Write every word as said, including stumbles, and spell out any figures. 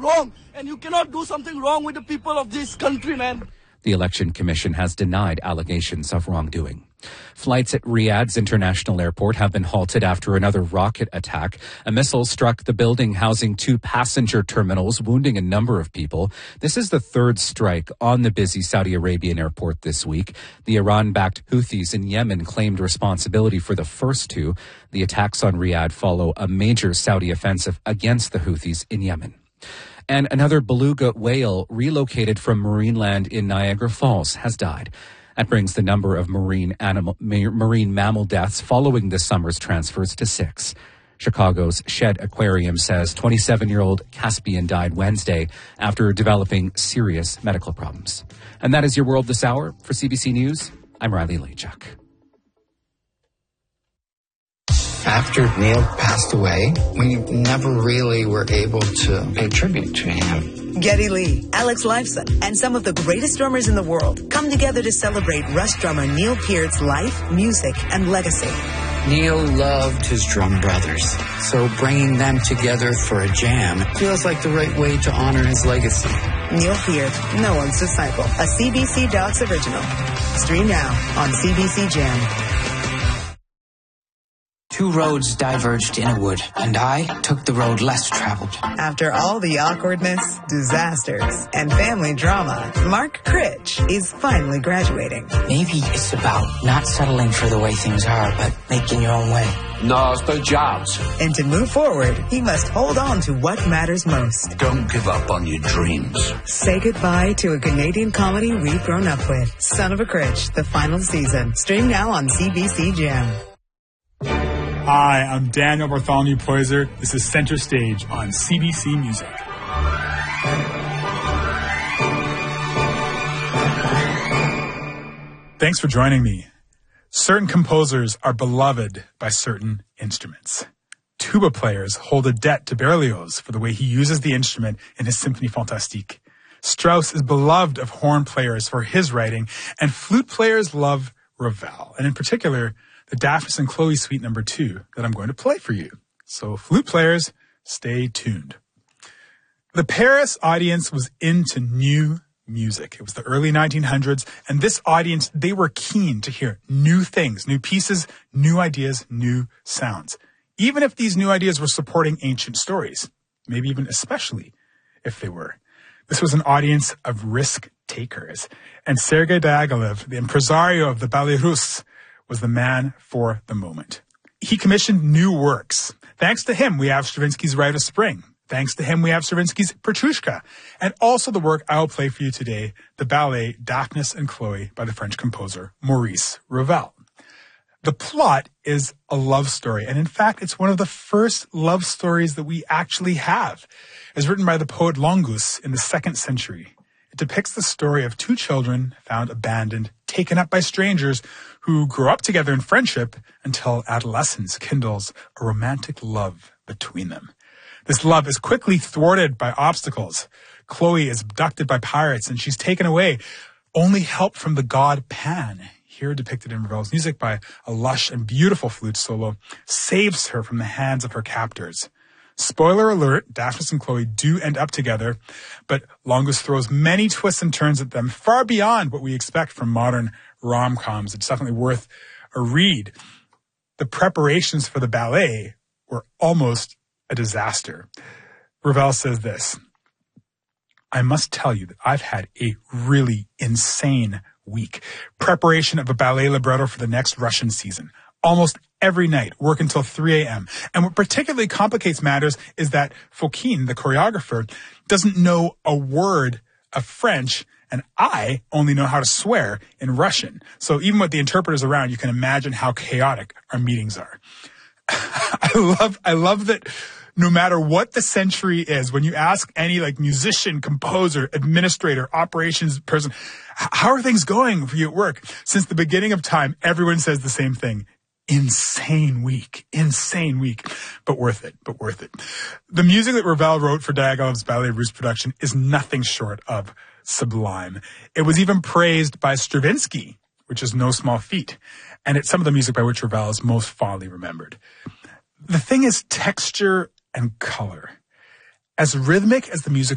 wrong. And you cannot do something wrong with the people of this country, man. The Election Commission has denied allegations of wrongdoing. Flights at Riyadh's international airport have been halted after another rocket attack. A missile struck the building housing two passenger terminals, wounding a number of people. This is the third strike on the busy Saudi Arabian airport this week. The Iran-backed Houthis in Yemen claimed responsibility for the first two. The attacks on Riyadh follow a major Saudi offensive against the Houthis in Yemen. And another beluga whale relocated from Marineland in Niagara Falls has died. That brings the number of marine animal, marine mammal deaths following this summer's transfers to six. Chicago's Shed Aquarium says twenty-seven-year-old Caspian died Wednesday after developing serious medical problems. And that is your World This Hour. For C B C News, I'm Riley Lachuk. After Neil passed away, we never really were able to pay tribute to him. Geddy Lee, Alex Lifeson, and some of the greatest drummers in the world come together to celebrate Rush drummer Neil Peart's life, music, and legacy. Neil loved his drum brothers, so bringing them together for a jam feels like the right way to honor his legacy. Neil Peart, no one's disciple, a C B C Docs original. Stream now on C B C Jam. Two roads diverged in a wood, and I took the road less traveled. After all the awkwardness, disasters, and family drama, Mark Critch is finally graduating. Maybe it's about not settling for the way things are, but making your own way. No, it's about jobs. And to move forward, he must hold on to what matters most. Don't give up on your dreams. Say goodbye to a Canadian comedy we've grown up with. Son of a Critch, the final season. Stream now on C B C Jam. Hi, I'm Daniel Bartholomew Poyser. This is Center Stage on C B C Music. Thanks for joining me. Certain composers are beloved by certain instruments. Tuba players hold a debt to Berlioz for the way he uses the instrument in his Symphonie Fantastique. Strauss is beloved of horn players for his writing, and flute players love Ravel, and in particular, the Daphnis and Chloe Suite number two that I'm going to play for you. So flute players, stay tuned. The Paris audience was into new music. It was the early nineteen hundreds, and this audience, they were keen to hear new things, new pieces, new ideas, new sounds. Even if these new ideas were supporting ancient stories, maybe even especially if they were. This was an audience of risk takers, and Sergei Diaghilev, the impresario of the Ballet Russe, was the man for the moment. He commissioned new works. Thanks to him, we have Stravinsky's Rite of Spring. Thanks to him, we have Stravinsky's Petrushka. And also the work I will play for you today, the ballet Daphnis and Chloe by the French composer Maurice Ravel. The plot is a love story, and in fact, it's one of the first love stories that we actually have. It's written by the poet Longus in the second century. It depicts the story of two children found abandoned, taken up by strangers who grow up together in friendship until adolescence kindles a romantic love between them. This love is quickly thwarted by obstacles. Chloe is abducted by pirates and she's taken away. Only help from the god Pan, here depicted in Ravel's music by a lush and beautiful flute solo, saves her from the hands of her captors. Spoiler alert, Daphnis and Chloe do end up together, but Longus throws many twists and turns at them, far beyond what we expect from modern rom-coms. It's definitely worth a read. The preparations for the ballet were almost a disaster. Ravel says this: I must tell you that I've had a really insane week. Preparation of a ballet libretto for the next Russian season. Almost every night, work until three a.m. And what particularly complicates matters is that Fokine, the choreographer, doesn't know a word of French, and I only know how to swear in Russian. So even with the interpreters around, you can imagine how chaotic our meetings are. I love, I love that no matter what the century is, when you ask any like musician, composer, administrator, operations person, how are things going for you at work? Since the beginning of time, everyone says the same thing. Insane week, insane week, but worth it, but worth it. The music that Ravel wrote for Diaghilev's Ballet Russe production is nothing short of sublime. It was even praised by Stravinsky, which is no small feat, and it's some of the music by which Ravel is most fondly remembered. The thing is texture and color. As rhythmic as the music